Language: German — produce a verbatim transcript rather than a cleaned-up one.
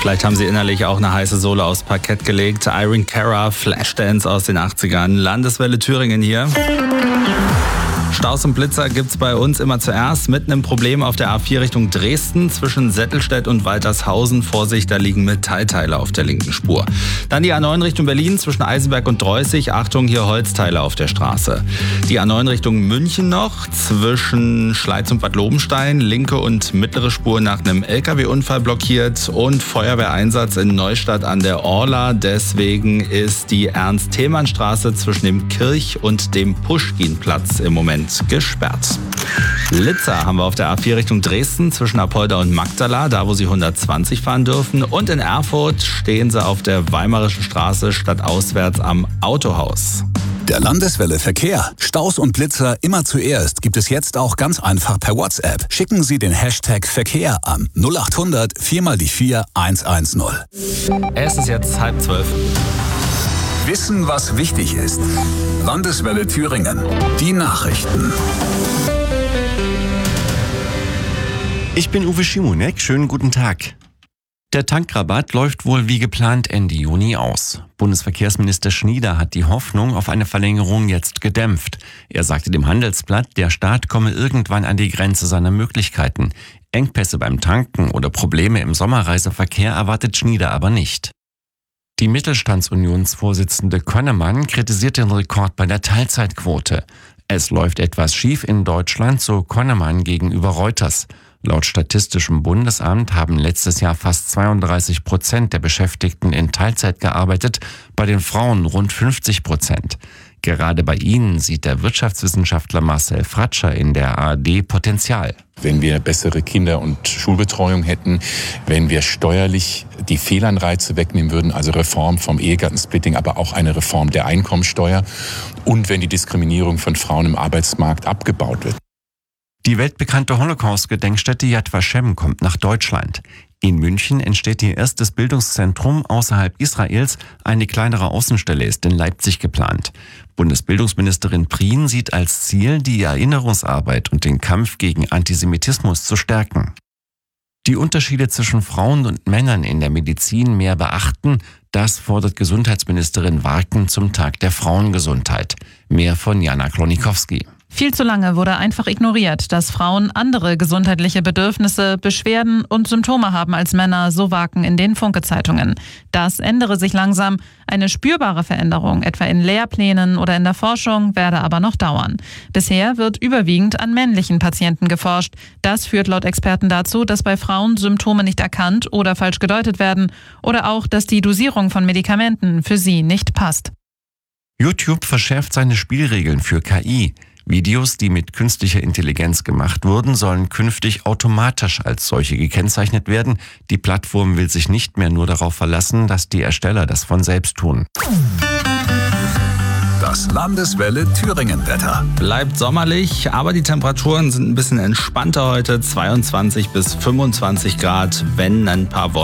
Vielleicht haben Sie innerlich auch eine heiße Sohle aufs Parkett gelegt. Irene Cara, Flashdance aus den achtzigern. Landeswelle Thüringen hier. Staus und Blitzer gibt's bei uns immer zuerst. Mitten im Problem auf der A vier Richtung Dresden zwischen Settelstedt und Waltershausen. Vorsicht, da liegen Metallteile auf der linken Spur. Dann die A neun Richtung Berlin zwischen Eisenberg und Dreußig. Achtung, hier Holzteile auf der Straße. Die A neun Richtung München noch zwischen Schleiz und Bad Lobenstein. Linke und mittlere Spur nach einem L K W-Unfall blockiert und Feuerwehreinsatz in Neustadt an der Orla. Deswegen ist die Ernst-Thälmann-Straße zwischen dem Kirch- und dem Puschkinplatz im Moment gesperrt. Blitzer haben wir auf der A vier Richtung Dresden zwischen Apolda und Magdala, da wo Sie hundertzwanzig fahren dürfen. Und in Erfurt stehen Sie auf der Weimarischen Straße stadtauswärts am Autohaus. Der Landeswelle Verkehr. Staus und Blitzer immer zuerst gibt es jetzt auch ganz einfach per WhatsApp. Schicken Sie den Hashtag Verkehr an null acht hundert vier mal die vier eins eins null. Es ist jetzt halb zwölf. Wissen, was wichtig ist. Landeswelle Thüringen. Die Nachrichten. Ich bin Uwe Schimonek. Schönen guten Tag. Der Tankrabatt läuft wohl wie geplant Ende Juni aus. Bundesverkehrsminister Schnieder hat die Hoffnung auf eine Verlängerung jetzt gedämpft. Er sagte dem Handelsblatt, der Staat komme irgendwann an die Grenze seiner Möglichkeiten. Engpässe beim Tanken oder Probleme im Sommerreiseverkehr erwartet Schnieder aber nicht. Die Mittelstandsunionsvorsitzende Konnemann kritisiert den Rekord bei der Teilzeitquote. Es läuft etwas schief in Deutschland, so Konnemann gegenüber Reuters. Laut Statistischem Bundesamt haben letztes Jahr fast zweiunddreißig Prozent der Beschäftigten in Teilzeit gearbeitet, bei den Frauen rund fünfzig Prozent. Gerade bei ihnen sieht der Wirtschaftswissenschaftler Marcel Fratscher in der A R D Potenzial. Wenn wir bessere Kinder- und Schulbetreuung hätten, wenn wir steuerlich die Fehlanreize wegnehmen würden, also Reform vom Ehegattensplitting, aber auch eine Reform der Einkommensteuer und wenn die Diskriminierung von Frauen im Arbeitsmarkt abgebaut wird. Die weltbekannte Holocaust-Gedenkstätte Yad Vashem kommt nach Deutschland. In München entsteht ihr erstes Bildungszentrum außerhalb Israels. Eine kleinere Außenstelle ist in Leipzig geplant. Bundesbildungsministerin Prien sieht als Ziel, die Erinnerungsarbeit und den Kampf gegen Antisemitismus zu stärken. Die Unterschiede zwischen Frauen und Männern in der Medizin mehr beachten, das fordert Gesundheitsministerin Warken zum Tag der Frauengesundheit. Mehr von Jana Klonikowski. Viel zu lange wurde einfach ignoriert, dass Frauen andere gesundheitliche Bedürfnisse, Beschwerden und Symptome haben als Männer, so Warken in den Funke-Zeitungen. Das ändere sich langsam. Eine spürbare Veränderung, etwa in Lehrplänen oder in der Forschung, werde aber noch dauern. Bisher wird überwiegend an männlichen Patienten geforscht. Das führt laut Experten dazu, dass bei Frauen Symptome nicht erkannt oder falsch gedeutet werden oder auch, dass die Dosierung von Medikamenten für sie nicht passt. YouTube verschärft seine Spielregeln für K I. Videos, die mit künstlicher Intelligenz gemacht wurden, sollen künftig automatisch als solche gekennzeichnet werden. Die Plattform will sich nicht mehr nur darauf verlassen, dass die Ersteller das von selbst tun. Das Landeswelle Thüringen-Wetter. Bleibt sommerlich, aber die Temperaturen sind ein bisschen entspannter heute. zweiundzwanzig bis fünfundzwanzig Grad, wenn ein paar Wolken